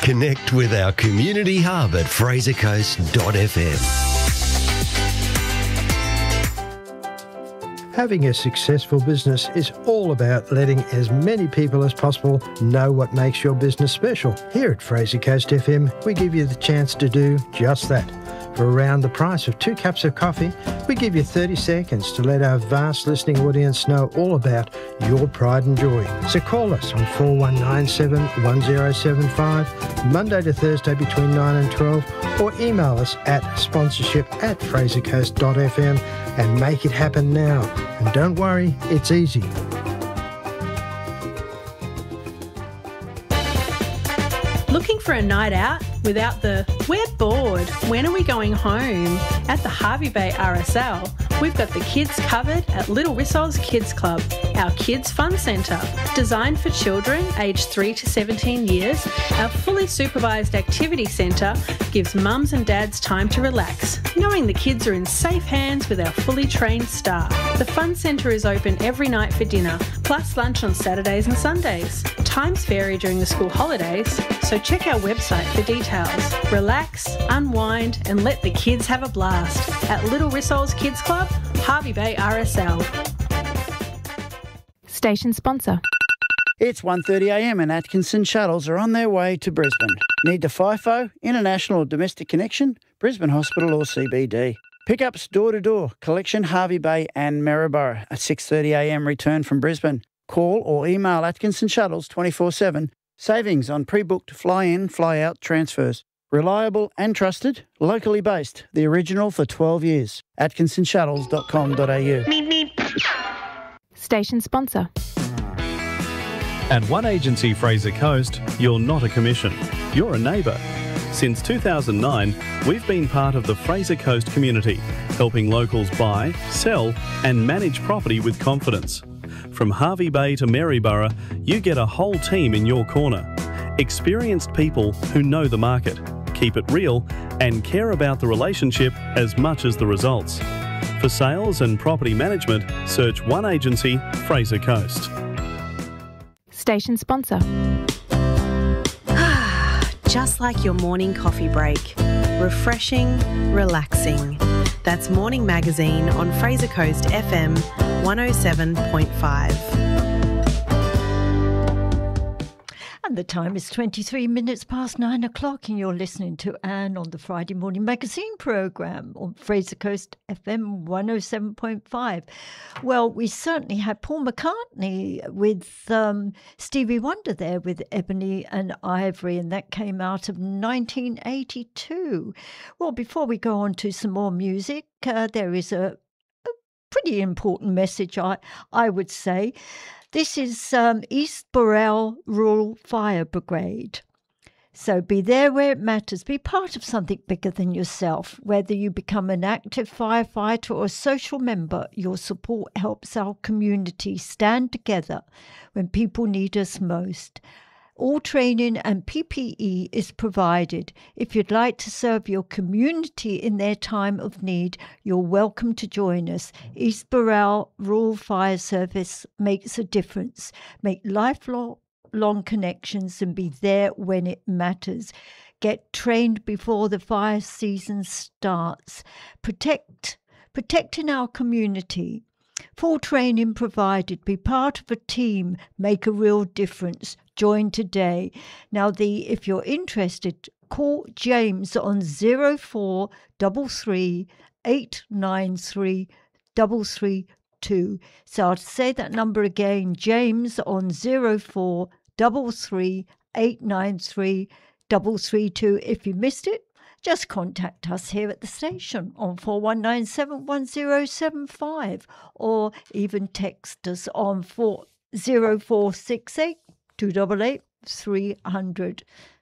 Connect with our community hub at frasercoast.fm. Having a successful business is all about letting as many people as possible know what makes your business special. Here at Fraser Coast FM, we give you the chance to do just that. For around the price of 2 cups of coffee, we give you 30 seconds to let our vast listening audience know all about your pride and joy. So call us on 4197 1075, Monday to Thursday between 9 and 12, or email us at sponsorship@frasercoast.fm and make it happen now. And don't worry, it's easy. Looking for a night out without the "we're bored, when are we going home"? At the Hervey Bay RSL, we've got the kids covered at Little Rissol's Kids Club, our kids fun centre. Designed for children aged 3 to 17 years, our fully supervised activity centre gives mums and dads time to relax, knowing the kids are in safe hands with our fully trained staff. The fun centre is open every night for dinner, plus lunch on Saturdays and Sundays. Times vary during the school holidays, so check our website for details. Relax, unwind and let the kids have a blast at Little Rissol's Kids Club, Hervey Bay RSL. Station sponsor. It's 1:30am and Atkinson shuttles are on their way to Brisbane. Need the FIFO, international or domestic connection? Brisbane Hospital or CBD. Pickups door to door, collection Hervey Bay and Maryborough at 6:30am return from Brisbane. Call or email Atkinson Shuttles 24/7. Savings on pre-booked fly-in, fly-out transfers. Reliable and trusted, locally based. The original for 12 years. AtkinsonShuttles.com.au. Station sponsor. At One Agency Fraser Coast, you're not a commission. You're a neighbour. Since 2009, we've been part of the Fraser Coast community, helping locals buy, sell and manage property with confidence. From Hervey Bay to Maryborough, you get a whole team in your corner. Experienced people who know the market, keep it real and care about the relationship as much as the results. For sales and property management, search One Agency Fraser Coast. Station sponsor. Just like your morning coffee break. Refreshing, relaxing. That's Morning Magazine on Fraser Coast FM 107.5. And the time is 23 minutes past 9 o'clock and you're listening to Anne on the Friday Morning Magazine programme on Fraser Coast FM 107.5. Well, we certainly had Paul McCartney with Stevie Wonder there with Ebony and Ivory, and that came out of 1982. Well, before we go on to some more music, there is a pretty important message, I would say. This is East Burrell Rural Fire Brigade. So be there where it matters. Be part of something bigger than yourself. Whether you become an active firefighter or a social member, your support helps our community stand together when people need us most. All training and PPE is provided. If you'd like to serve your community in their time of need, you're welcome to join us. East Burrell Rural Fire Service makes a difference. Make lifelong connections and be there when it matters. Get trained before the fire season starts. Protecting our community. Full training provided. Be part of a team. Make a real difference. Join today. Now, if you're interested, call James on 0433 893 332. So I'll say that number again. James on 0433 893 332. If you missed it, just contact us here at the station on 4197 1075 or even text us on 0468 288 300.